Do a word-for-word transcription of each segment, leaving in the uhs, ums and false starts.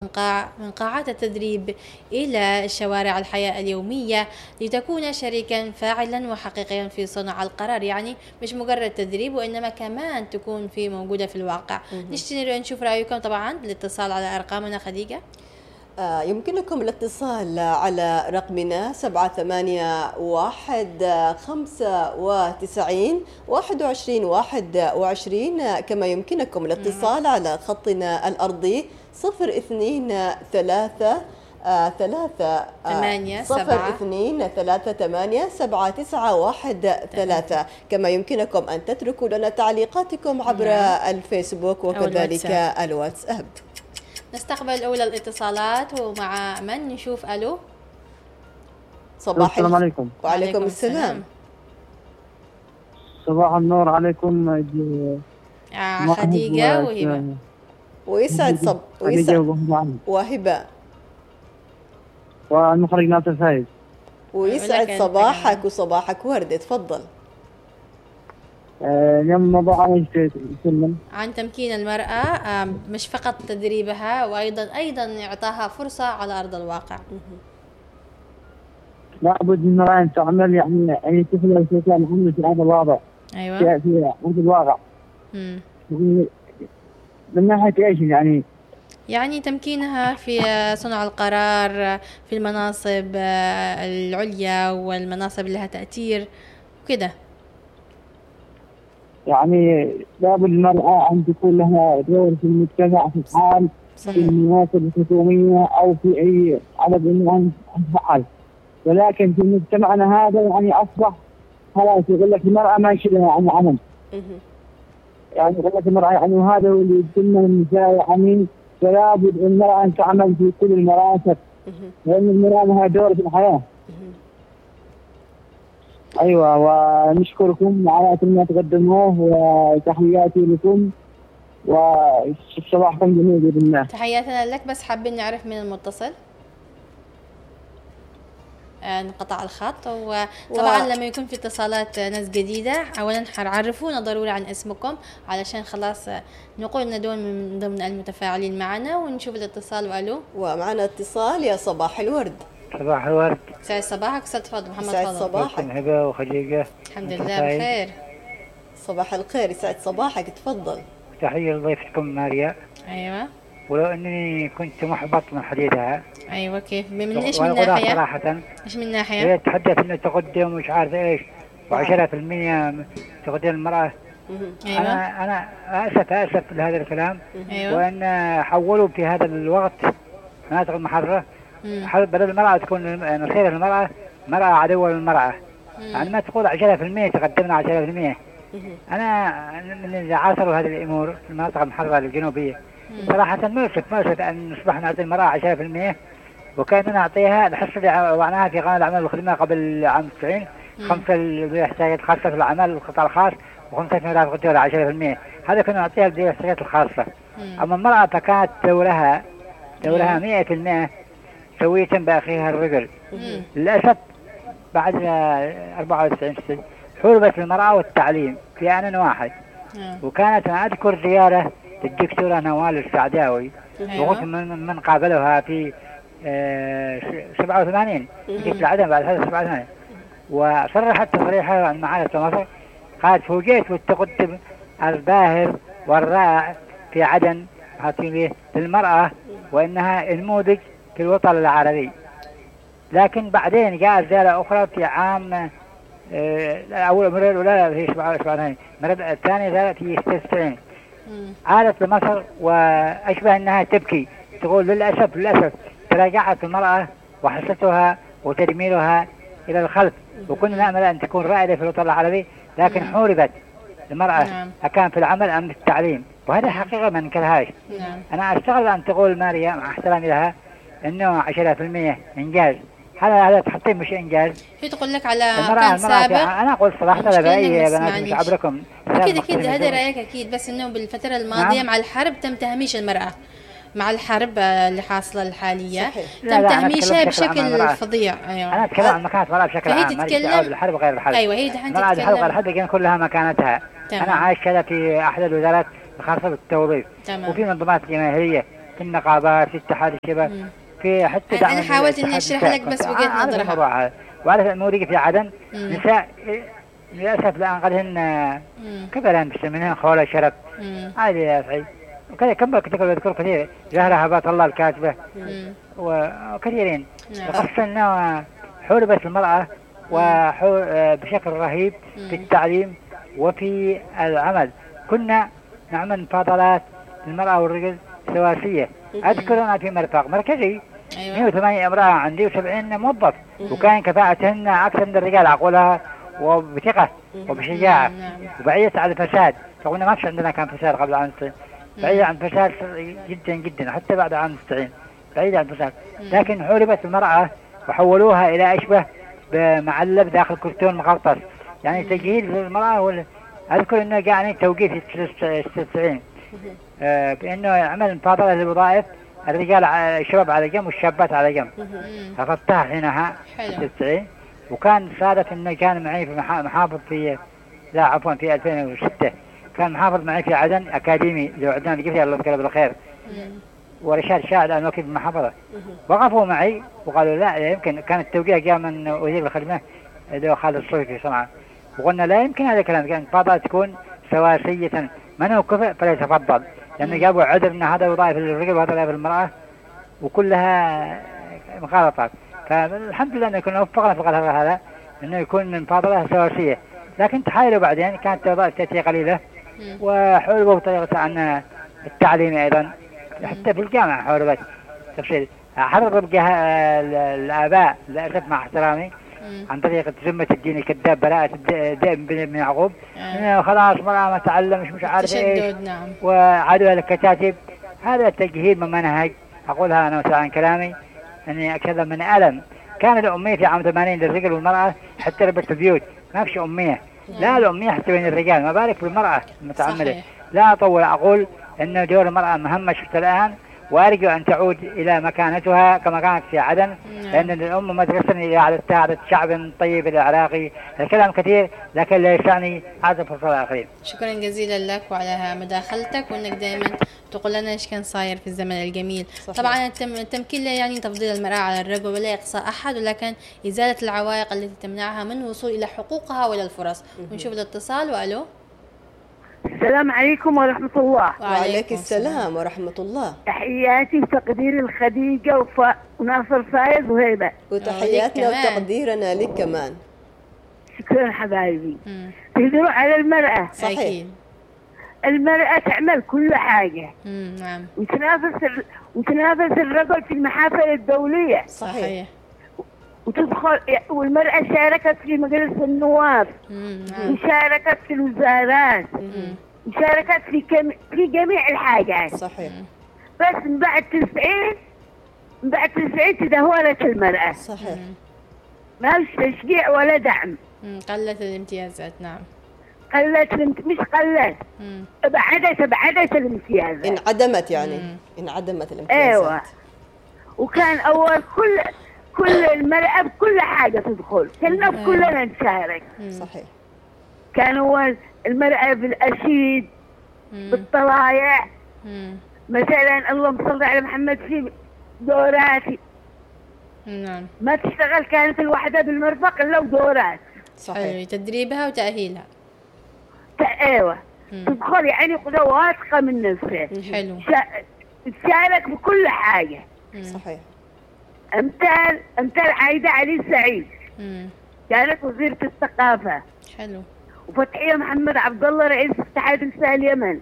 من قاع من قاعات التدريب إلى شوارع الحياة اليومية، لتكون شريكا فاعلا وحقيقيا في صنع القرار. يعني مش مجرد تدريب، وإنما كمان تكون في موجودة في الواقع. نشتري نشوف رأيكم طبعا بالاتصال على أرقامنا. خديجة، آه، يمكنكم الاتصال على رقمنا سبعة ثمانية واحد خمسة وتسعين واحد وعشرين واحد وعشرين، كما يمكنكم الاتصال على خطنا الأرضي صفر اثنين ثلاثة آه، ثلاثة ثمانية صفر سبعة اثنين ثلاثة ثمانية سبعة تسعة واحد ثلاثة. كما يمكنكم أن تتركوا لنا تعليقاتكم عبر الفيسبوك وكذلك الواتساب. نستقبل أولى الاتصالات ومع من نشوف. ألو، صباح السلام عليكم. وعليكم السلام. صباح النور عليكم آه خديجة وهبة. ويسعد صب ويسعد وهبة والمخرج ناصر فايز. ويسعد صباحك وصباحك وردة. تفضل. اليوم الموضوع عن يتكلم عن تمكين المرأة، مش فقط تدريبها، وأيضا أيضا إعطاها فرصة على أرض الواقع. لابد من المرأة أن تعمل يعني يعني تفعل الشيء العمل في هذا الوضع. أيوة. في في أرض الواقع. امم. من ناحية إيش يعني؟ يعني تمكينها في صنع القرار، في المناصب العليا والمناصب اللي لها تأثير وكده. يعني لابد المرأة أن تكون لها دور في المجتمع في الحال، في المناصب الحكومية أو في أي عدد من الفعال. ولكن في مجتمعنا هذا يعني أصبح خلاص يقول لك المرأة ما يشيلها عن عمل. يعني يقول لك المرأة يعني هذا اللي يسمى النساء يعني، فلا بد المرأة أن تعمل في كل المراتب، لأن المرأة لها دور في الحياة. أيوة، ونشكركم على كل ما تقدموه وتحياتي لكم وصباحكم جميل بإذن الله. تحياتنا لك، بس حابين نعرف من المتصل. انقطع الخط. وطبعا و... لما يكون في اتصالات ناس جديدة، اولا حنعرفونا ضروري عن اسمكم علشان خلاص نقول ان دول من ضمن المتفاعلين معنا، ونشوف الاتصال. والو، ومعنا اتصال. يا صباح الورد. صباح الورد. سعد صباحك استاذ فضل. محمد سعد فضل. صباحك. هبة وخديجة. الحمد لله بخير. صباح الخير. يسعد صباحك. تفضل. تحية لضيفتكم ماريا. ايوه. ولو انني كنت محبط من حديثها. ايوه، كيف؟ من ايش من ناحيه؟ صراحه ايش من ناحيه؟ هي تحدث انه تقدم ومش عارف ايش، وعشرة في المية تقدم المرأة. أيوة. انا انا اسف اسف لهذا الكلام. أيوة. وان حولوا في هذا الوقت مناطق المحرة، بدل المرأة تكون نصيرة المرأة مرأة عدوة للمرأة. يعني ما تقول عشرة في المية تقدمنا عشرة في المية. انا من اللي عاصروا هذه الامور في المناطق المحرة الجنوبية صراحة مؤسف مؤسف أن نصبح نعطي المرأة عشرة في المية، وكان نعطيها الحصة اللي وضعناها في قانون الأعمال والخدمة قبل عام تسعين، خمسة الاحتياجات الخاصة في العمل والقطاع الخاص، وخمسة في مرافق الدولة عشرة في المية. هذا كنا نعطيها الاحتياجات الخاصة. أما المرأة فكانت دورها دورها مئة في المئة سوية بأخيها الرجل. للأسف بعد أربعة وتسعين سنة حربت المرأة والتعليم في آن واحد. وكانت أنا أذكر زيارة الدكتورة نوال السعداوي، وقلت من, من قابلها في سبعة وثمانين في العدن بعد هذا سبعة وثمانين، وصرحت تصريحها عن معارضة مصر، قالت فوجئت بالتقدم الباهر والرائع في عدن للمرأة، وإنها نموذج في الوطن العربي. لكن بعدين جاءت زيارة أخرى في عام أول مرة الأولى في سبعة وثمانين، المرة الثانية زارت في ستة وتسعين. عادت لمصر وأشبه أنها تبكي، تقول للأسف للأسف تراجعت المرأة وحصتها وتدميرها إلى الخلف، وكنا نأمل أن تكون رائدة في الوطن العربي، لكن حوربت المرأة نعم. أكان في العمل أم في التعليم، وهذا حقيقة ما ننكرهاش. نعم. أنا أستغرب أن تقول ماريا مع احترامي لها إنه عشرة في المية إنجاز. هذا هذا تحطيم مش إنجاز. هي تقول لك على المرأة كان سابق. أنا أقول صراحة لبأي يا بنات مش عبركم. أكيد أكيد هذا رأيك أكيد، بس إنه بالفترة الماضية نعم. مع الحرب تم تهميش المرأة، مع الحرب اللي حاصلة الحالية صحيح. تم تهميشها بشكل فظيع. أيوة. أنا أتكلم عن مكانة المرأة بشكل عام، فهي تتكلم الحرب غير الحرب. أيوة هي تتكلم المرأة الحرب غير الحرب يكون لها مكانتها. تمام. أنا عايش كذا في أحد الوزارات الخاصة بالتوظيف، وفي منظمات جماهيرية في النقابات، في اتحاد الشباب، في حتى دعم. أنا حاولت إني أشرح لك بس وجهة نظرها. وعلى المورية في عدن نساء للأسف الآن قدهن كبران بسمينهن خوله شرف عادي يا أخي. وكذا كم كتب يذكر كثير زهرة هبات الله الكاتبة وكثيرين. وخاصة أنه حوربت المرأة بشكل رهيب في التعليم وفي العمل. كنا نعمل مفاضلات للمرأة والرجل سواسية. أذكر أنا في مرفق مركزي مئة وثمانية امرأة عندي وسبعين موظف، وكان كفاءتهن أكثر من الرجال أقولها وبثقة وبشجاعة وبعيدة عن الفساد. رغم ما فيش عندنا كان فساد قبل عام تسعين، بعيدة عن الفساد جدا جدا حتى بعد عام تسعين بعيدة عن الفساد. لكن حوربت المرأة وحولوها إلى أشبه بمعلب داخل كرتون مغطس، يعني تجهيز للمرأة. أذكر أنه جاءني توقيف في التسعين آه بأنه عمل مفاضلة للوظائف، الرجال الشباب على جنب والشابات على جنب. رفضتها حينها في التسعين. وكان صادف أنه كان معي في محافظ في لا عفوا في ألفين وستة كان محافظ معي في عدن أكاديمي لو عدنا القفية الله يذكره بالخير، ورشاد شاهد أن وكيل المحافظة. وقفوا معي وقالوا لا يمكن. كان التوقيع جاء من وزير الخدمة اللي هو خالد الصوفي في صنعاء، وقلنا لا يمكن هذا الكلام. كان فاضلة تكون سواسية، من هو كفء فليتفضل، لأنه جابوا عذر أن هذا وظائف للرجل وهذا وظائف للمرأة وكلها مخالطات. فالحمد لله أنه كنا وفقنا في القرار هذا أنه يكون من فاضلة سواسية. لكن تحايلوا بعدين كانت الوظائف تأتي قليلة، وحولوا بطريقة عن التعليم أيضا حتى في الجامعة حولوا تفصيل. حضر بقى الآباء للأسف مع احترامي عن طريقة ذمة الدين الكذاب براءة الدائم بن يعقوب، إنه خلاص مرأة ما تعلم مش مش عارف إيش نعم. وعادوا الكتاتب. هذا التجهيل من منهج. أقولها أنا وسعى عن كلامي أني أكثر من ألم. كان الأمية في عام ثمانين للرجل والمرأة حتى ربط البيوت ما فيش أمية. لا الأمية حتى بين الرجال، ما بالك بالمرأة المتعملة. لا أطول أقول أن دور المرأة مهمة شفت الآن، وأرجو أن تعود إلى مكانتها كما كانت في عدن، لأن الأم مدرسة إلى استعادة شعب طيب العراقي. الكلام كثير لكن لا يسعني هذا الفصل الأخير. شكرا جزيلا لك وعلى مداخلتك، وأنك دائما تقول لنا إيش كان صاير في الزمن الجميل. صحيح. طبعا التمكين لا يعني تفضيل المرأة على الرجل ولا إقصاء أحد، ولكن إزالة العوائق التي تمنعها من الوصول إلى حقوقها ولا الفرص. ونشوف الاتصال. وألو. السلام عليكم ورحمة الله. وعليك السلام ورحمة الله. تحياتي وتقديري الخديجة وف... وناصر فايز وهيبة، وتحياتنا وتقديرنا لك كمان. شكرا حبايبي. تقدروا على المرأة. صحيح. المرأة تعمل كل حاجة. مم. نعم. وتنافس ال... وتنافس الرجل في المحافل الدولية. صحيح. وتدخل والمرأة شاركت في مجلس النواب، وشاركت في الوزارات، وشاركت في كم... في جميع الحاجات. صحيح. بس من بعد تسعين من بعد تسعين تدهورت المرأة. صحيح. ما فيش تشجيع ولا دعم. قلت الامتيازات. نعم. قلت مش قلت ابعدت ابعدت الامتيازات. انعدمت يعني. مم. انعدمت الامتيازات. ايوه. وكان اول كل كل المرأة بكل حاجة تدخل، كنا كلنا نشارك. صحيح. كان أول المرأة بالأشيد بالطلايع، مثلا اللهم صل على محمد في دوراتي. نعم. ما تشتغل كانت الواحدة بالمرفق إلا ودورات. صحيح. تدريبها وتأهيلها. ايوه. تدخل يعني قدوة واثقة من نفسها. حلو. تشارك بكل حاجة. صحيح. امثال امثال عايدة علي سعيد. مم. كانت وزيرة الثقافة. حلو. وفتحية محمد عبد الله رئيس اتحاد نساء اليمن.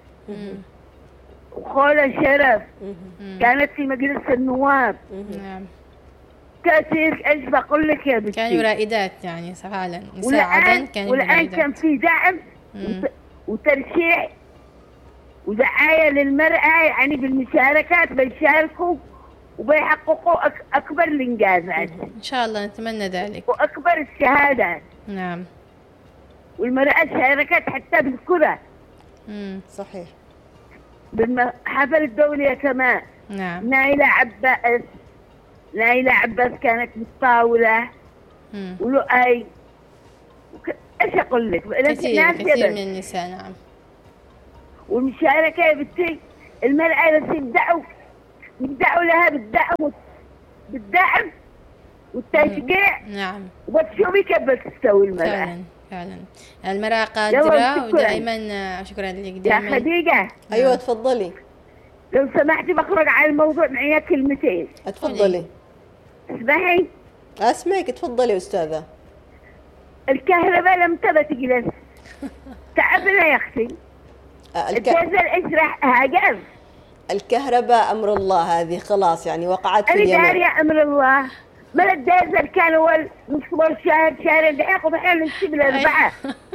وخولة شرف. مم. كانت في مجلس النواب. نعم. كثير ايش بقول لك يا بنتي، كانوا رائدات يعني فعلا نساء عدن كانوا والآن رائدات. كان في دعم وترشيح ودعاية للمرأة يعني بالمشاركات بيشاركوا وبيحققوا أك أكبر الإنجازات. إن شاء الله نتمنى ذلك. وأكبر الشهادات. نعم. والمرأة شاركت حتى بالكرة. امم صحيح. بالحفل الدولية كمان. نعم. نايلة عباس نايلة عباس كانت بالطاولة. امم ولؤي وك... ايش اقول لك؟ كثير كثير من النساء. نعم. والمشاركة يا بنتي المرأة بس يبدأوا يبدأوا لها بالدعم بالدعم والتشجيع. نعم. وتشوفي كيف بتستوي المرأة. فعلا فعلا المرأة قادرة ودائما. شكرا لك دائما. يا خديجة. أيوة تفضلي. لو سمحتي بخرج على الموضوع معي كلمتين. تفضلي. اسمعي. أسمعك تفضلي أستاذة. الكهرباء لم تبى تجلس. تعبنا يا أختي. الك... الديزل إيش راح هاجر. الكهرباء أمر الله، هذه خلاص يعني وقعت في اليمن. أنا دارية أمر الله. ما الديزل كان هو مصور شهر شهرين دقيقة وبحين نسيب الأربعة.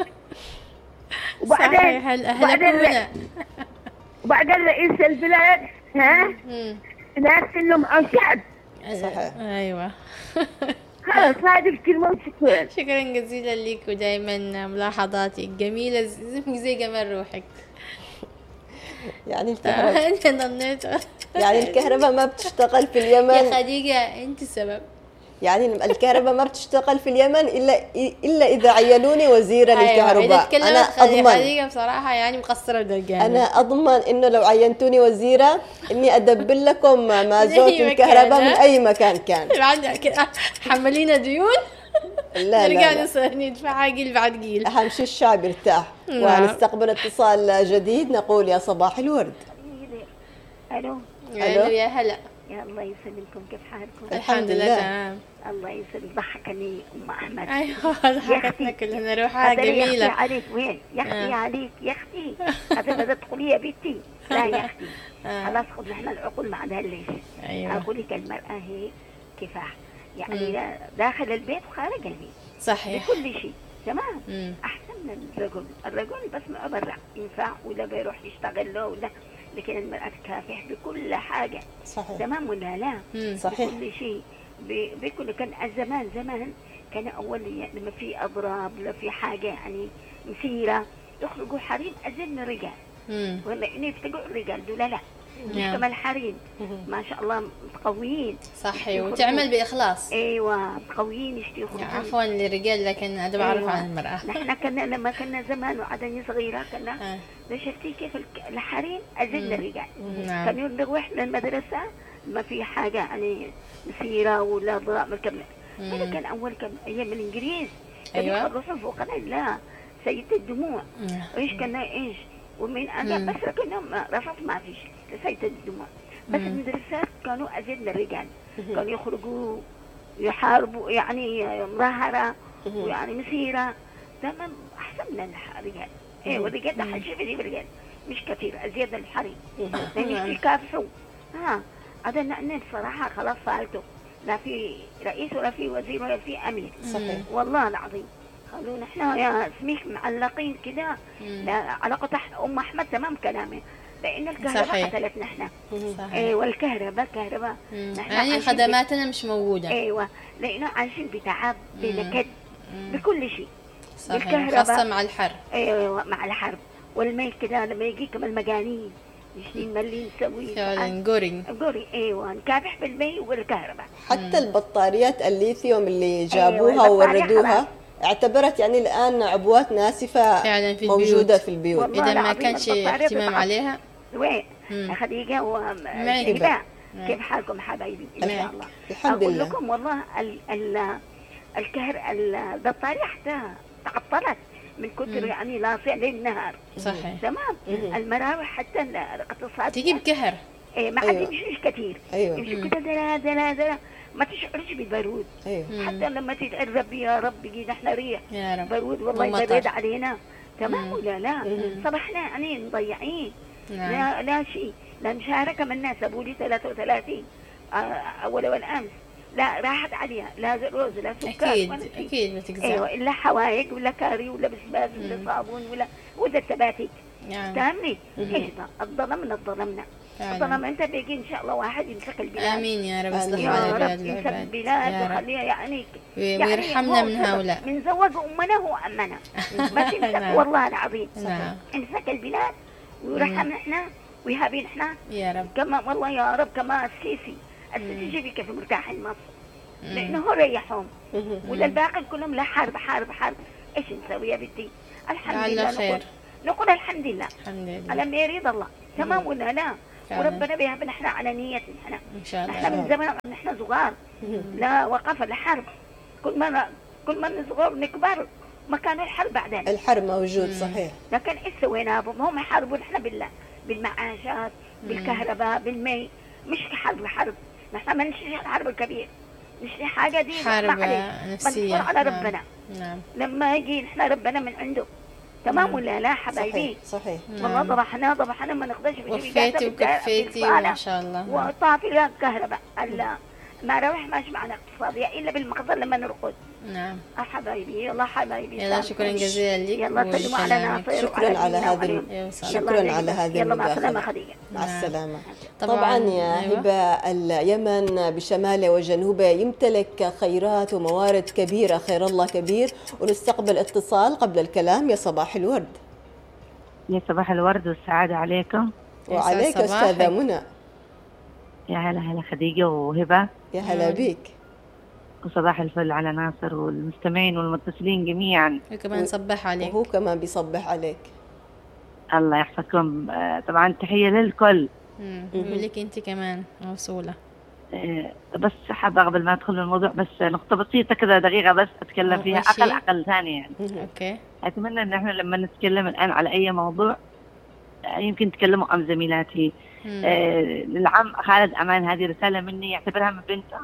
وبعدين وبعدين وبعدين رئيس البلاد ها ناس إنهم عشاب. صحيح. أيوة. خلاص هذه الكلمة وشكرا. شكرا جزيلا لك ودائما ملاحظاتك جميلة زي جمال روحك. يعني الكهرباء انت ضنيت. يعني الكهرباء ما بتشتغل في اليمن يا خديجة انت السبب. يعني الكهرباء ما بتشتغل في اليمن الا الا اذا عينوني وزيرا أيوة. للكهرباء. انا اضمن خديجة بصراحة يعني مقصرة بدرجة. انا اضمن انه لو عينتوني وزيرة اني ادبر لكم مازوت الكهرباء من اي مكان كان. حملينا ديون. لا نرجع لا ندفعها جيل بعد جيل. اهم شيء الشعب يرتاح. ونستقبل اتصال جديد. نقول يا صباح الورد. الو. الو يا هلا. يا الله يسلمكم، كيف حالكم؟ الحمد لله تمام. الله يسلمك. ضحكني ام احمد. ايوه ضحكتنا كلنا روحها جميله. يا اختي عليك وين؟ يا اختي عليك يا اختي. هذا تدخلي يا بنتي. لا يا اختي خلاص خذ نحن العقول ما عندها ليش. ايوه اقول لك المراه هي كفاح يعني داخل البيت وخارج البيت. صحيح. بكل شيء تمام. مم. احسن من الرجل. الرجل بس ما برا ينفع ولا بيروح يشتغل له ولا، لكن المرأة تكافح بكل حاجة. صحيح. تمام ولا لا؟ مم. صحيح. بكل شيء بكل. كان زمان زمان كان أول لما في أضراب ولا في حاجة يعني مثيرة يخرجوا حريم أزل رجال. ولا إنه يفتقوا الرجال دول لا مش كما الحريم. ما شاء الله قويين. صحيح. وتعمل بإخلاص. ايوه قويين يشتغلوا. عفوا للرجال لكن انا بعرف أيوة. عن المرأة. نحن كنا لما كنا زمان وعدني صغيرة كنا شفتي كيف الحريم أزل الرجال. نعم. كانوا نروح للمدرسة ما في حاجة يعني مسيرة ولا ضرب كم. هذا كان أول كم أيام الإنجليز. أيوة. الروح فوقنا لا سيدة الدموع. إيش كنا إيش ومن أنا بس كنا رفض ما فيش سيدة الدموع. بس المدرسات كانوا أزل الرجال. كانوا يخرجوا يحاربوا يعني مظاهرة ويعني مسيرة. تمام أحسن من الرجال. إيه والرجال ده حشيف دي بالرجال مش كثير أزيد الحريم. لأن يكافحوا. ها هذا نحن بصراحة خلاص فعلته. لا في رئيس ولا في وزير ولا في أمير. صحيح. والله العظيم. قالوا نحن يا سميك معلقين كده. لا علاقة تحت أم أحمد تمام كلامي. لأن الكهرباء قتلتنا احنا. ايه والكهرباء كهرباء يعني خدماتنا مش موجودة. ايوه لأنه عايشين بتعب بنكد بكل شيء. صحيح. خاصة مع الحرب. ايوه مع الحرب والميل كده لما يجي كمان المجانين مش مالين نسوي فعلا قوري قوري. ايوه نكافح بالمي والكهرباء. حتى البطاريات الليثيوم اللي جابوها أيوة ووردوها اعتبرت يعني الآن عبوات ناسفة فعلا في موجودة في البيوت. إذا ما كانش اهتمام عليها. وين خديجة ومعجبة كيف حالكم حبايبي إن شاء الله. الحمد أقول لله. لكم والله ال ال الكهر البطارية حتى تعطلت من كثر يعني لاصع ليل نهار. صحيح. تمام. المراوح حتى الاقتصاد تجيب كهر. إيه ما حد أيوة. يمشيش كثير. أيوة. يمشي كده دلا دلا دلا ما تشعرش بالبرود. أيوة. حتى لما تتقرب يا رب جينا احنا ريح يا رب. برود والله يبرد علينا. تمام ولا لا؟ صبحنا يعني مضيعين. نعم. لا لا شيء. لا مشاركة من الناس أبو لي ثلاثة وثلاثين أول والأمس. لا راحت عليها لا روز لا سكر. أكيد أكيد بتجزع. أيوة إلا حوايق ولا كاري ولا بسباس ولا صابون ولا ولا التباتيك. نعم. تامني إيش ده الظلمنا الظلمنا. الظلم أنت بيجي إن شاء الله واحد يمسك البلاد. آمين يا رب. اصلح يا على رب يمسك البلاد وخليها يعني ويرحمنا يعني من هؤلاء. من زوج أمنا هو أمنا. بس يمسك والله العظيم. نعم. يمسك البلاد ويرحمنا إحنا ويهابين إحنا. يا رب. كما والله يا رب كما السيسي. السيسي شوفي كيف مرتاح مصر. لأنه هو ريحهم. ولا الباقي كلهم لا حرب حرب حرب. إيش نسوي يا بنتي؟ الحمد لله. خير. نقول, نقول الحمد لله. الحمد لله. على ما يريد الله. تمام ولا لا؟ وربنا بيهب نحن على نيتنا. نحن ان شاء الله. نحن من زمان نحن صغار لا وقف الحرب، كل ما كل ما صغار نكبر ما كان الحرب بعدين. الحرب موجود صحيح. لكن ايش سوينا بهم؟ هم يحاربوا نحن بالله بالمعاشات بالكهرباء بالمي، مش حرب حرب. نحن ما نشتري الحرب الكبير، نشتري حاجه دي حرب نفسيه على ربنا. نعم. نعم. لما يجي نحن ربنا من عنده تمام ولا لا حبايبي؟ صحيح صحيح. والله ضبحنا ضبحنا ما نقدرش وفيتي وكفيتي ما شاء الله. وطافي لا كهرباء الا ما روح ماش معنا اقتصادية الا بالمقدر لما نرقد. نعم. اه حبايبي يلا حبايبي. يلا شكرا جزيلا لك. يلا سلموا على ناصر. شكرا على هذه شكرا على هذه يلا مع السلامة خديجة. مع السلامة. طبعا, طبعا يا أيوة. هبة اليمن بشماله وجنوبه يمتلك خيرات وموارد كبيرة، خير الله كبير. ونستقبل اتصال قبل الكلام. يا صباح الورد. يا صباح الورد والسعادة عليكم. وعليك أستاذة منى. يا هلا هلا خديجة وهبة. يا هلا بيك. وصباح الفل على ناصر والمستمعين والمتصلين جميعا. وكمان صبح عليك. وهو كمان بيصبح عليك. الله يحفظكم. طبعا تحية للكل. ولك انت كمان موصولة. بس حابة قبل ما ادخل الموضوع بس نقطة بسيطة كذا دقيقة بس اتكلم فيها اقل اقل ثانية يعني. اوكي. اتمنى ان احنا لما نتكلم الان على اي موضوع يمكن تكلموا عن زميلاتي. آه للعم خالد امان هذه رسالة مني يعتبرها من بنته.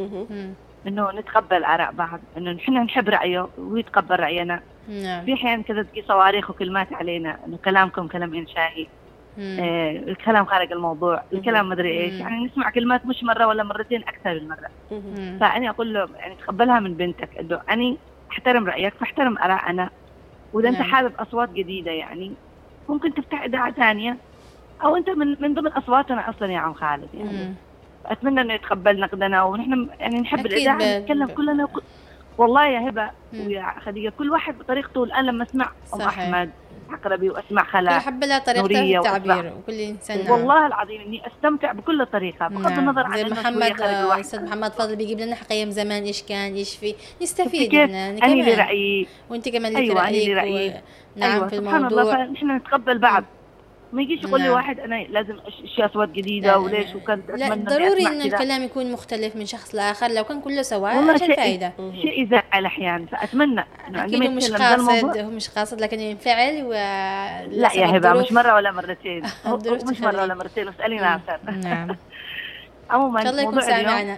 انه نتقبل اراء بعض، انه نحن نحب رايه ويتقبل راينا. نعم. في احيان كذا تجي صواريخ وكلمات علينا انه كلامكم كلام انشائي. آه الكلام خارج الموضوع، الكلام مدري ايش، يعني نسمع كلمات مش مره ولا مرتين اكثر من مره. فانا اقول له يعني تقبلها من بنتك، انه انا احترم رايك فاحترم اراءنا، واذا انت حابب اصوات جديده يعني ممكن تفتح اذاعه ثانيه، او انت من من ضمن اصواتنا اصلا يا عم خالد يعني. مم. اتمنى انه يتقبل نقدنا، ونحن يعني نحب الاذاعه نتكلم كلنا وكل... والله يا هبه ويا خديجه كل واحد بطريقته. الان لما اسمع ام احمد عقربي واسمع خلا كل حب لها طريقتها في التعبير وكل انسان. والله العظيم اني استمتع بكل طريقه بغض نعم. النظر عن محمد استاذ محمد فضل بيجيب لنا حق ايام زمان ايش كان ايش في نستفيد منه. انا لي رايي وانت كمان لك أيوة رايك. أيوة رأيي. نعم أيوة في سبحان الموضوع. الله نحن نتقبل بعض. ما يجيش يقول لي واحد انا لازم اشياء اصوات جديده وليش وكنت لا ضروري ان الكلام يكون مختلف من شخص لاخر. لو كان كله سواء والله عشان شيء فائده. شيء يزعل احيانا. فاتمنى انه عندما مش قاصد هو مش قاصد لكن ينفعل و لا يا هبه مش مره ولا مرتين. مش مره ولا مرتين اسالي ناصر. نعم. عموما ان شاء الله يكون سامعنا.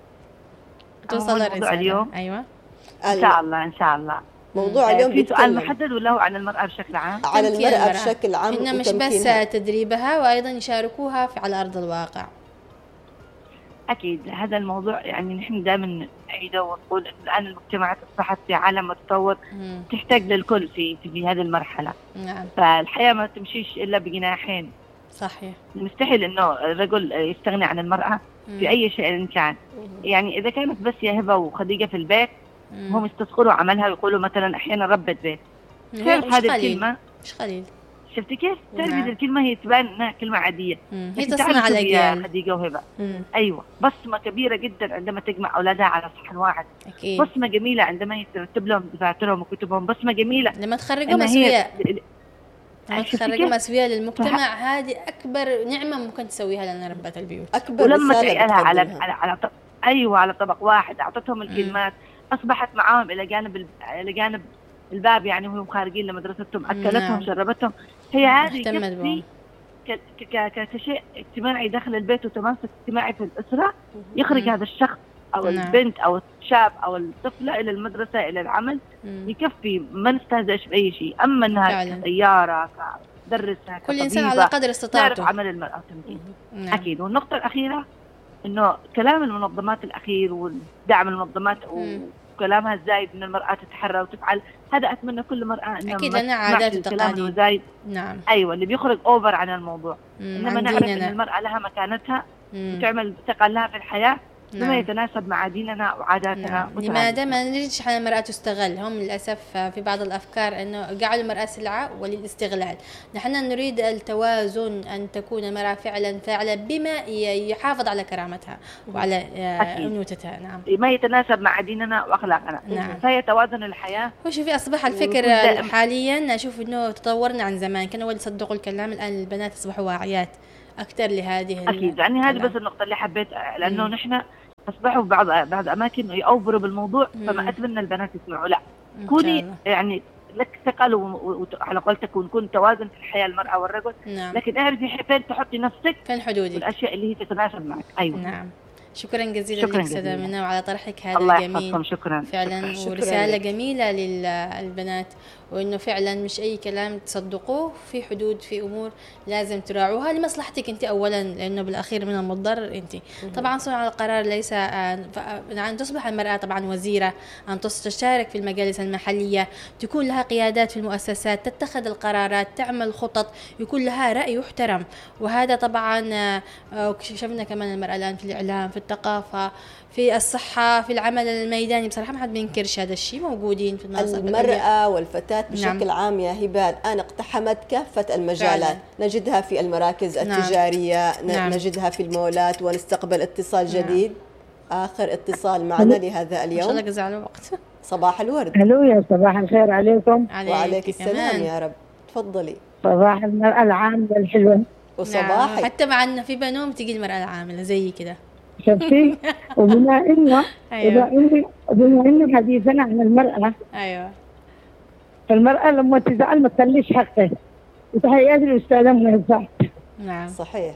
توصل الرساله اليوم. ايوه ان شاء الله ان شاء الله. موضوع اليوم في سؤال محدد ولا هو عن المرأة بشكل عام؟ على المرأة بشكل عام إنه مش بس تدريبها وأيضا يشاركوها في على أرض الواقع. أكيد هذا الموضوع يعني نحن دائما نعيده ونقول إن الآن المجتمعات أصبحت في عالم متطور تحتاج للكل في في هذه المرحلة. نعم. فالحياة ما تمشيش إلا بجناحين. صحيح. مستحيل إنه الرجل يستغني عن المرأة مم. في أي شيء كان. يعني إذا كانت بس يا هبة وخديجة في البيت هم يستصغروا عملها ويقولوا مثلا احيانا ربة بيت. تعرف هذه الكلمة مش قليل. شفتي كيف؟ تعرفي هذه الكلمة هي تبان انها كلمة عادية. هي تصنع الأجيال. خديجة وهبة. ايوه بصمة كبيرة جدا عندما تجمع اولادها على صحن واحد. أكيد. بصمة جميلة عندما يترتب لهم دفاترهم وكتبهم. بصمة جميلة لما تخرجوا مسؤولية. لما تخرجوا مسؤولية للمجتمع هذه أكبر نعمة ممكن تسويها لنا ربات البيوت. أكبر ولما تعيالها على على على طب... ايوه على طبق واحد اعطتهم الكلمات. مم. أصبحت معاهم إلى جانب إلى جانب الباب يعني وهم خارجين لمدرستهم أكلتهم نعم. شربتهم. هي هذه كفي كشيء اجتماعي داخل البيت وتماسك اجتماعي في الأسرة يخرج مم. هذا الشخص أو نعم. البنت أو الشاب أو الطفلة إلى المدرسة إلى العمل. مم. يكفي ما نستهزئش بأي شيء. أما أنها كسيارة كدرسها كل إنسان على قدر استطاعته. تعرف عمل المرأة تمكين. نعم. أكيد. والنقطة الأخيرة إنه كلام المنظمات الأخير ودعم المنظمات وكلامها الزايد إن المرأة تتحرى وتفعل هذا أتمنى كل مرأة إنها أكيد لنا عادات وتقاليد. نعم. أيوة اللي بيخرج أوفر عن الموضوع. إنما نعرف إن المرأة لها مكانتها وتعمل ثقل لها في الحياة بما نعم. يتناسب مع ديننا وعاداتنا. نعم. لماذا ما نريدش على المرأة تستغل؟ هم للأسف في بعض الأفكار أنه جعلوا المرأة سلعة وللاستغلال. نحن نريد التوازن، أن تكون المرأة فعلا فاعلة بما يحافظ على كرامتها وعلى أنوثتها. نعم. ما يتناسب مع ديننا وأخلاقنا. نعم. فهي توازن الحياة. وشوفي أصبح الفكر حاليا أشوف أنه تطورنا عن زمان. كانوا أول يصدقوا الكلام، الآن البنات أصبحوا واعيات أكثر لهذه أكيد. يعني هذه بس النقطة اللي حبيت، لأنه نحن أصبحوا بعض بعض أماكن يأوفروا بالموضوع، فما أتمنى البنات يسمعوا. لا، كوني يعني لك ثقل وعلى قولتك ونكون توازن في الحياة المرأة والرجل. نعم. لكن اعرفي فين تحطي نفسك، فين حدودك، والأشياء اللي هي تتناسب معك. أيوة. نعم. شكرا جزيلا لك أستاذة منى وعلى طرحك هذا الله الجميل. يحفظكم. شكرا فعلا. شكرا. ورسالة جميلة للبنات، وإنه فعلا مش أي كلام تصدقوه، في حدود، في أمور لازم تراعوها لمصلحتك أنت أولا، لأنه بالأخير من المضر أنت. طبعا صنع القرار ليس أن تصبح المرأة طبعا وزيرة، أن تشارك في المجالس المحلية، تكون لها قيادات في المؤسسات، تتخذ القرارات، تعمل خطط، يكون لها رأي يحترم. وهذا طبعا شفنا كمان المرأة الآن في الإعلام، في الثقافة، في الصحة، في العمل الميداني. بصراحة ما حد بينكرش هذا الشيء، موجودين في المناصب. المرأة والفتاة بشكل نعم. عام يا هبة الآن اقتحمت كافة المجالات. فعلا. نجدها في المراكز التجارية. نعم. نجدها في المولات. ونستقبل اتصال جديد. نعم. آخر اتصال معنا لهذا اليوم. إن شاء الله جزاله وقت. صباح الورد. الو يا صباح الخير عليكم. وعليك السلام يا رب. تفضلي. صباح المرأة العاملة الحلوة. وصباحك. نعم. حتى مع انه في بنوم تجي المرأة العاملة زي كده. شفتي؟ وبما انه أيوة. بما انه حديثنا عن المرأة. ايوه. فالمرأة لما تزعل ما تخليش حقها. وتحياتي للأستاذة منى سعد. نعم. صحيح.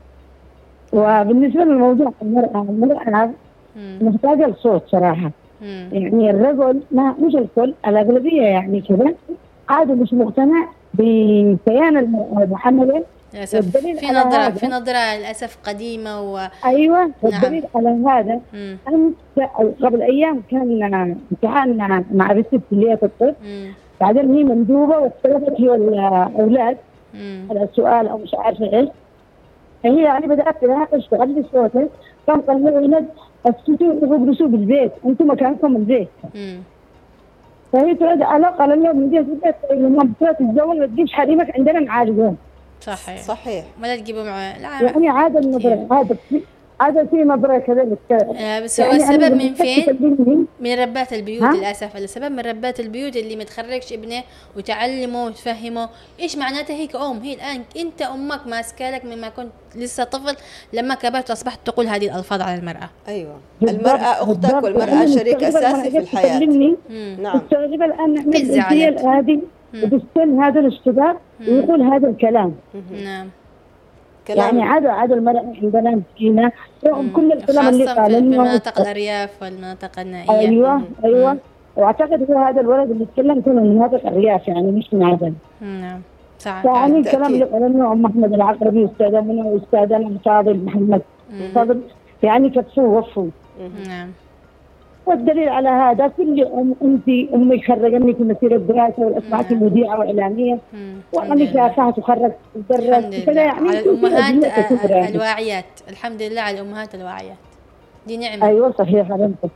وبالنسبة للموضوع المرأة، المرأة محتاجة لصوت صراحة. مم. يعني الرجل، ما مش الكل، الأغلبية يعني كذا عادي مش مقتنع بكيان المرأة المحملة. للأسف في نظرة في نظرة للأسف قديمة و... أيوة. والدليل نعم. على هذا مم. أنت قبل أيام كان امتحان مع بنت في كلية الطب، بعدين هي مندوبة واختلفت هي والأولاد على السؤال أو مش عارفة إيش. هي يعني بدأت تناقش تغلي صوتها، كان طلعوا ولد اسكتوا وجلسوا بالبيت، أنتم مكانكم البيت. مم. فهي تعود علاقة لما من جهة البيت لما بتروح تتزوج ما تجيبش حريمك عندنا نعالجهم. صحيح. صحيح. ولا تجيبوا معه. لا يعني عادة النظرة هذا هذا في نظرة كذلك. آه بس هو يعني السبب من فين؟ من ربات البيوت. ها؟ للأسف السبب من ربات البيوت اللي ما تخرجش ابنه وتعلمه وتفهمه إيش معناته هي كأم. هي الآن أنت أمك ماسكالك مما كنت لسه طفل، لما كبرت أصبحت تقول هذه الألفاض على المرأة. أيوة. المرأة أختك والمرأة شريك أساسي في الحياة. نعم. مستغربة الآن نحن الجيل هذه وبالسن هذا الاشتباك ويقول هذا الكلام. نعم. يعني عادة عادة المرأة عندنا مسكينة رغم كل الكلام اللي قاله في مناطق الأرياف والمناطق النائية. أيوة أيوة. مم. وأعتقد هو هذا الولد اللي يتكلم كله من مناطق الأرياف يعني مش من عدن. نعم صح. يعني الكلام اللي قاله أم أحمد العقربي أستاذة منى وأستاذنا فاضل محمد فاضل يعني كتفوه وفوا. نعم. والدليل على هذا كل أم أنت أمي خرجني في مسيرة دراسة والأسمعت مذيعة وإعلامية وأنا كافحت وخرجت الدراسة كذا يعني على الأمهات الواعيات. الحمد لله على الأمهات الواعيات دي نعمة. أيوة صحيح حبيبتي.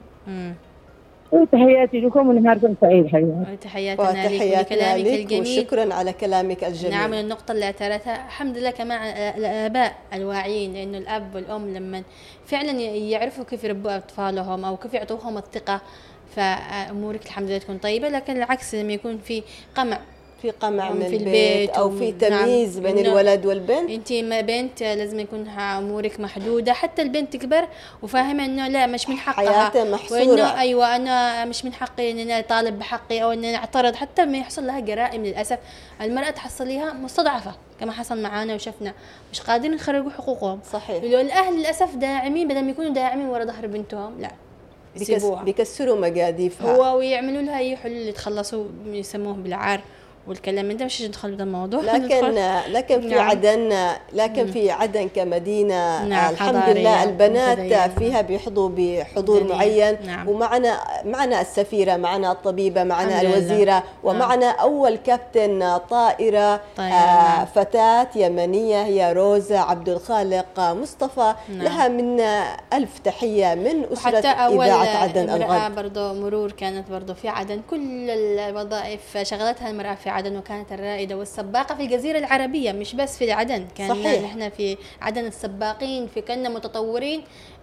وتحياتي لكم ونهاركم سعيد حبيبي. وتحياتنا لك ولكلامك الجميل وشكرا على كلامك الجميل. نعم. النقطة اللي أثرتها الحمد لله كمان الآباء الواعيين، لأنه الأب والأم لما فعلا يعرفوا كيف يربوا أطفالهم أو كيف يعطوهم الثقة فأمورك الحمد لله تكون طيبة. لكن العكس لما يكون في قمع في قمع من في البيت أو في تمييز نعم بين الولد والبنت، أنت ما بنت لازم يكون أمورك محدودة. حتى البنت تكبر وفاهمة إنه لا مش من حقها حياتها محصورة، وإنه أيوة أنا مش من حقي إن أنا أطالب بحقي أو إن أنا أعترض. حتى ما يحصل لها جرائم للأسف المرأة تحصليها مستضعفة كما حصل معانا وشفنا مش قادرين يخرجوا حقوقهم. صحيح. الأهل للأسف داعمين بدل ما يكونوا داعمين ورا ظهر بنتهم لا بيكسروا مقاديفها هو ويعملوا لها أي حلول يتخلصوا يسموه بالعار والكلام ده. مش ندخل في الموضوع لكن لكن في نعم. عدن لكن مم. في عدن كمدينة نعم. الحمد لله البنات متدين. فيها بيحظوا بحضور متدين. معين نعم. ومعنا معنا السفيرة، معنا الطبيبة، معنا الوزيرة نعم. ومعنا أول كابتن طائرة طيب. آه نعم. فتاة يمنية هي روزا عبد الخالق مصطفى نعم. لها من ألف تحية من أسرة إذاعة عدن الغد. برضو مرور كانت برضو في عدن، كل الوظائف شغلتها المرأة في عدن وكانت الرائدة والسباقة في الجزيرة العربية مش بس في عدن. كان نحن في عدن السباقين في كنا متطورين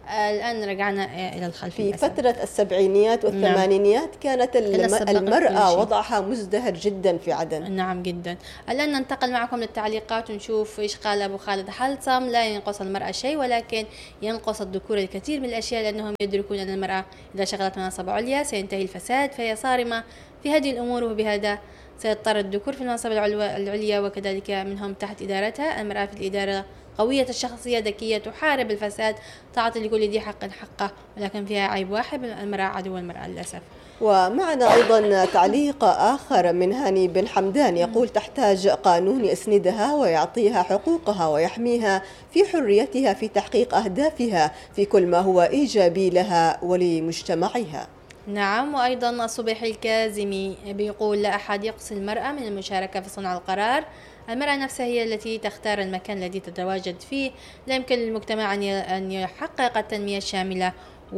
الآن رجعنا إلى الخلف. في فترة السبعينيات والثمانينيات كانت المرأة وضعها مزدهر جدا في عدن. نعم جدا. الآن ننتقل معكم للتعليقات ونشوف إيش قال أبو خالد حلصم. لا ينقص المرأة شيء ولكن ينقص الذكور الكثير من الأشياء، لأنهم يدركون أن المرأة إذا شغلت مناصب عليا سينتهي الفساد، فهي صارمة في هذه الأمور، وبهذا سيضطر الذكور في المناصب العليا وكذلك منهم تحت إدارتها. المرأة في الإدارة قوية الشخصية، ذكية، تحارب الفساد، تعطي لكل ذي حق حقه، ولكن فيها عيب واحد: المرأة عدو المرأة للأسف. ومعنا أيضا تعليق آخر من هاني بن حمدان يقول: تحتاج قانون يسندها ويعطيها حقوقها ويحميها في حريتها في تحقيق أهدافها في كل ما هو إيجابي لها ولمجتمعها. نعم. وأيضا الصبيحي الكاظمي بيقول: لا أحد يقصي المرأة من المشاركة في صنع القرار، المرأة نفسها هي التي تختار المكان الذي تتواجد فيه. لا يمكن للمجتمع أن يحقق التنمية الشاملة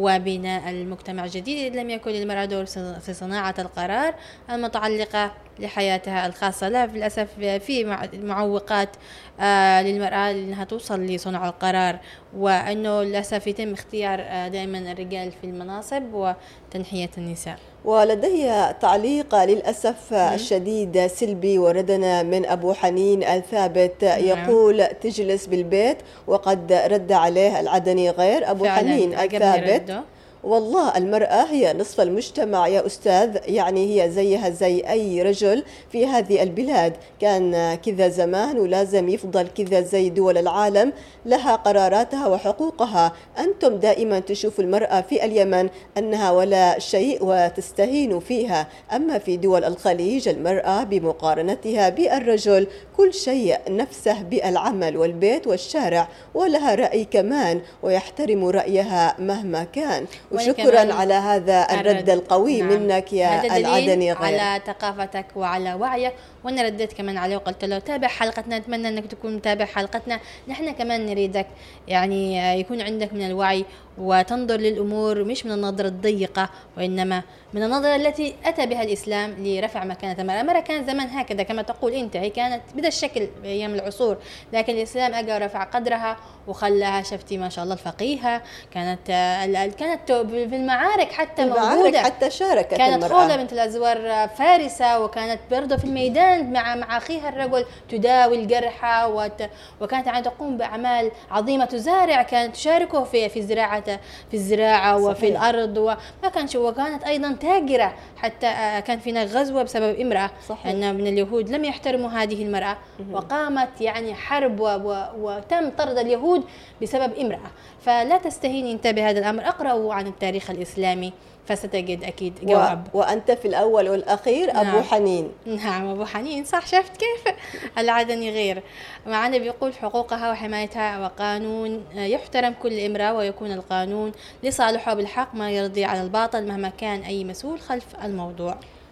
وبناء المجتمع الجديد إذ لم يكن للمرأة دور في صناعة القرار المتعلقة لحياتها الخاصة. لا، للأسف في معوقات آه للمرأة أنها توصل لصنع القرار، وأنه للأسف يتم اختيار آه دائما الرجال في المناصب وتنحية النساء. ولدي تعليق للأسف الشديد سلبي وردنا من أبو حنين الثابت يقول: تجلس بالبيت، وقد رد عليه العدني غير أبو حنين الثابت: والله المرأة هي نصف المجتمع يا أستاذ، يعني هي زيها زي أي رجل في هذه البلاد، كان كذا زمان ولازم يفضل كذا زي دول العالم، لها قراراتها وحقوقها. أنتم دائما تشوفوا المرأة في اليمن أنها ولا شيء وتستهينوا فيها، أما في دول الخليج المرأة بمقارنتها بالرجل كل شيء، نفسه بالعمل والبيت والشارع، ولها رأي كمان ويحترم رأيها مهما كان. وشكرا على هذا الرد القوي. نعم. منك يا العدني غير، على ثقافتك وعلى وعيك. وانا رديت كمان عليه وقلت له: تابع حلقتنا، اتمنى انك تكون متابع حلقتنا، نحن كمان نريدك يعني يكون عندك من الوعي وتنظر للأمور مش من النظرة الضيقة، وإنما من النظرة التي أتى بها الإسلام لرفع مكانة المرأة. المرأة كانت زمان هكذا كما تقول أنت، هي كانت بهذا الشكل أيام العصور، لكن الإسلام أجى ورفع قدرها وخلاها، شفتي ما شاء الله الفقيهة، كانت كانت في المعارك حتى موجودة، حتى شاركت كانت المرأة. خولة بنت الأزور فارسة، وكانت برضه في الميدان مع مع أخيها الرجل تداوي الجرحى، وت... وكانت يعني تقوم بأعمال عظيمة، تزارع، كانت تشاركه في في زراعة في الزراعة وفي صحيح. الأرض، وما كانش، وكانت أيضا تاجرة، حتى كان فينا غزوة بسبب امرأة، أن من اليهود لم يحترموا هذه المرأة، وقامت يعني حرب و... و... وتم طرد اليهود بسبب امرأة. فلا تستهيني انت بهذا الأمر، أقرأوا عن التاريخ الإسلامي فستجد أكيد جواب. و... وأنت في الأول والأخير نعم. أبو حنين. نعم أبو حنين صح، شفت كيف العدني غير. معنا بيقول: حقوقها وحمايتها وقانون يحترم كل امرأة، ويكون القانون لصالحه بالحق ما يرضي على الباطل مهما كان أي مسؤول خلف الموضوع.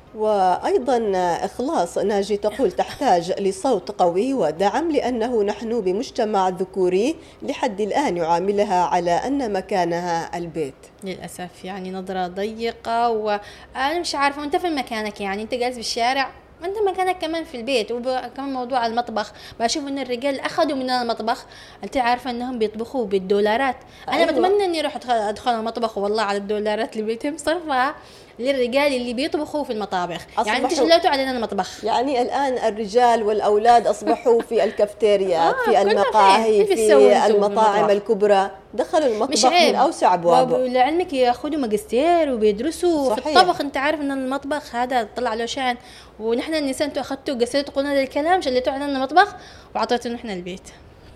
وأيضا إخلاص ناجي تقول: تحتاج لصوت قوي ودعم، لأنه نحن بمجتمع ذكوري لحد الآن يعاملها على أن مكانها البيت. للأسف يعني نظرة ضيقة، وأنا مش عارفة أنت في مكانك، يعني أنت جالس بالشارع، أنت مكانك كمان في البيت. وكمان موضوع المطبخ، بشوف إن الرجال أخذوا من المطبخ، أنت عارفة أنهم بيطبخوا بالدولارات. أنا أيوة. بتمنى إني أروح أدخل المطبخ والله على الدولارات اللي بيتم صرفها للرجال اللي بيطبخوا في المطابخ. يعني انت شلتوا علينا المطبخ، يعني الآن الرجال والأولاد أصبحوا في الكافيتريات آه في المقاهي في, في المطاعم الكبرى، دخلوا المطبخ من أوسع أبوابه. ولعلمك يأخذوا ماجستير وبيدرسوا صحيح. في الطبخ. انت عارف ان المطبخ هذا طلع له شان، ونحن النساء انتوا أخذتوا قصيتوا قلنا هذا الكلام، شلتوا علينا المطبخ وعطيتوا نحن البيت.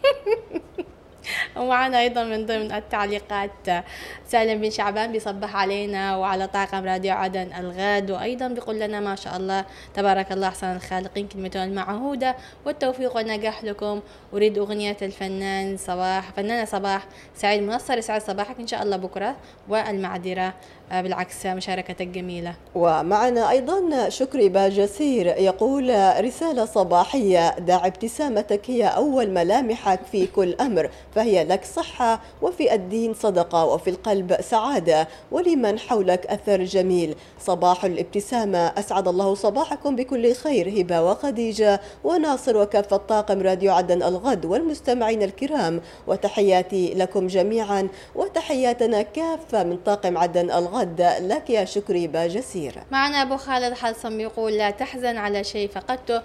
ومعنا أيضا من ضمن التعليقات سالم بن شعبان بيصبح علينا وعلى طاقم راديو عدن الغاد، وأيضا بيقول لنا: ما شاء الله تبارك الله أحسن الخالقين، كلمتون المعهودة والتوفيق والنجاح لكم. أريد أغنية الفنان صباح فنانة صباح سعيد منصر، يسعد صباحك إن شاء الله بكرة، والمعذرة بالعكس مشاركتك جميلة. ومعنا أيضا شكري باجسير يقول: رسالة صباحية، دع ابتسامتك هي أول ملامحك في كل أمر، فهي لك صحة، وفي الدين صدقة، وفي القلب سعادة، ولمن حولك أثر جميل. صباح الابتسامة، أسعد الله صباحكم بكل خير. هبة وخديجة وناصر وكافة طاقم راديو عدن الغد والمستمعين الكرام، وتحياتي لكم جميعا، وتحياتنا كافة من طاقم عدن الغد لك يا شكري باجسير. معنا أبو خالد حلصم يقول لا تحزن على شيء فقدته،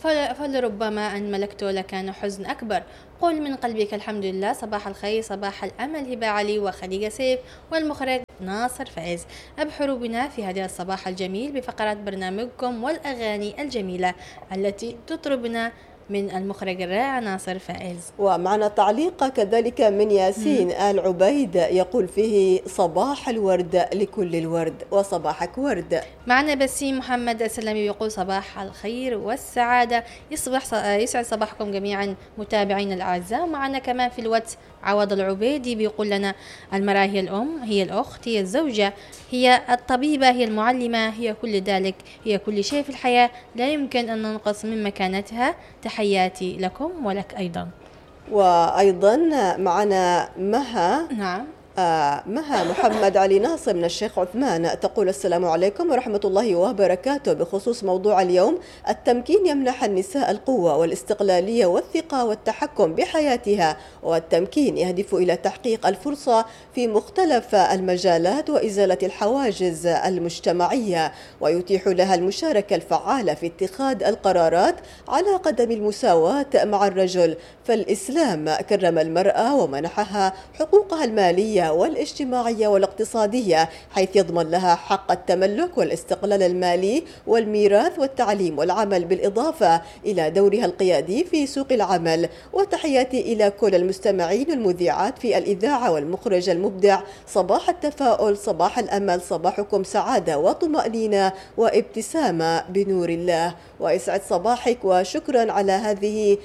فلربما أن ملكته لكان حزن أكبر. قل من قلبك الحمد لله. صباح الخير، صباح الأمل. هبة علي وخديجة سيف والمخرج ناصر فايز، أبحروا بنا في هذا الصباح الجميل بفقرات برنامجكم والأغاني الجميلة التي تطربنا من المخرج الرائع ناصر فائز. ومعنا تعليق كذلك من ياسين آل عبيد يقول فيه صباح الورد لكل الورد وصباحك ورد. معنا بسيم محمد السلامي يقول صباح الخير والسعادة، يصبح يسعد صباحكم جميعا متابعين الأعزاء. معنا كمان في الواتس عوض العبيدي بيقول لنا المرأة هي الأم، هي الأخت، هي الزوجة، هي الطبيبة، هي المعلمة، هي كل ذلك، هي كل شيء في الحياة، لا يمكن أن ننقص من مكانتها. تحياتي لكم ولك أيضا. وأيضا معنا مها نعم آه مها محمد علي ناصر من الشيخ عثمان تقول السلام عليكم ورحمة الله وبركاته. بخصوص موضوع اليوم، التمكين يمنح النساء القوة والاستقلالية والثقة والتحكم بحياتها، والتمكين يهدف إلى تحقيق الفرصة في مختلف المجالات وإزالة الحواجز المجتمعية، ويتيح لها المشاركة الفعالة في اتخاذ القرارات على قدم المساواة مع الرجل. فالإسلام كرم المرأة ومنحها حقوقها المالية والاجتماعية والاقتصادية، حيث يضمن لها حق التملك والاستقلال المالي والميراث والتعليم والعمل، بالإضافة إلى دورها القيادي في سوق العمل. وتحياتي إلى كل المستمعين والمذيعات في الإذاعة والمخرج المبدع. صباح التفاؤل، صباح الأمل، صباحكم سعادة وطمأنينة وابتسامة بنور الله. ويسعد صباحك، وشكرا على هذه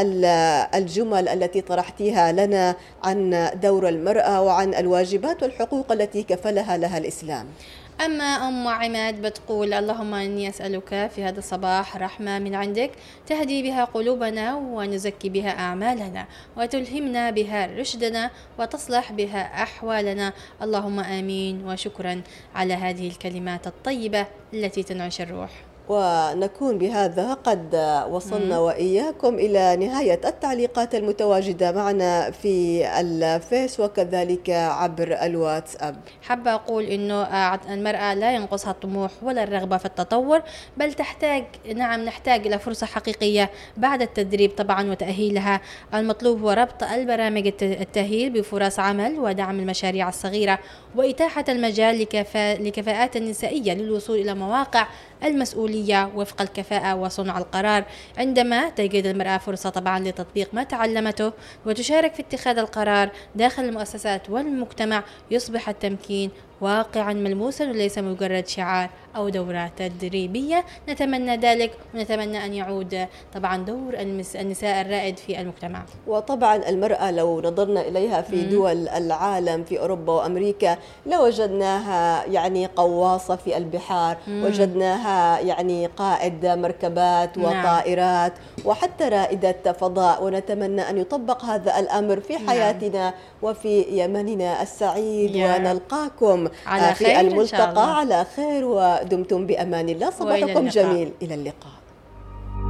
الجمل التي طرحتيها لنا عن دور المرأة وعن الواجبات والحقوق التي كفلها لها الإسلام. أما أم عماد بتقول اللهم إني أسألك في هذا الصباح رحمة من عندك تهدي بها قلوبنا ونزكي بها أعمالنا وتلهمنا بها رشدنا وتصلح بها أحوالنا، اللهم آمين. وشكرا على هذه الكلمات الطيبة التي تنعش الروح. ونكون بهذا قد وصلنا وإياكم إلى نهاية التعليقات المتواجدة معنا في الفيس وكذلك عبر الواتساب. حابة أقول إنه المرأة لا ينقصها الطموح ولا الرغبة في التطور، بل تحتاج نعم نحتاج إلى فرصة حقيقية بعد التدريب طبعا وتأهيلها. المطلوب هو ربط البرامج التأهيل بفرص عمل ودعم المشاريع الصغيرة وإتاحة المجال لكفاءات النسائية للوصول إلى مواقع المسؤولية وفق الكفاءة وصنع القرار. عندما تجد المرأة فرصة طبعا لتطبيق ما تعلمته وتشارك في اتخاذ القرار داخل المؤسسات والمجتمع، يصبح التمكين واقعا ملموسا وليس مجرد شعار أو دورات تدريبية. نتمنى ذلك ونتمنى أن يعود طبعا دور النساء الرائد في المجتمع. وطبعا المرأة لو نظرنا إليها في دول العالم في أوروبا وأمريكا لوجدناها يعني قواصة في البحار، مم. وجدناها يعني قائد مركبات وطائرات، نعم. وحتى رائدة فضاء. ونتمنى أن يطبق هذا الأمر في حياتنا، نعم. وفي يمننا السعيد، يا. ونلقاكم على في الملتقى على خير، ودمتم بأمان الله. صباحكم جميل، إلى اللقاء.